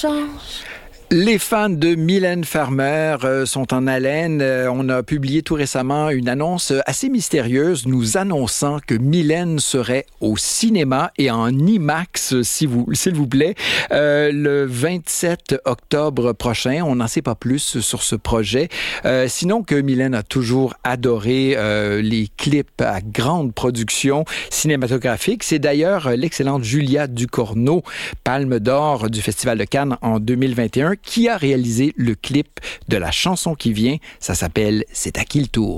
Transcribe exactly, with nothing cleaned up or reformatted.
change. Les fans de Mylène Farmer euh, sont en haleine. Euh, on a publié tout récemment une annonce assez mystérieuse nous annonçant que Mylène serait au cinéma et en IMAX, si vous, s'il vous plaît, euh, le vingt-sept octobre prochain. On n'en sait pas plus sur ce projet. Euh, sinon que Mylène a toujours adoré euh, les clips à grande production cinématographique. C'est d'ailleurs l'excellente Julia Ducournau, Palme d'or du Festival de Cannes en deux mille vingt et un, qui a réalisé le clip de la chanson qui vient. Ça s'appelle « C'est à qui le tour ».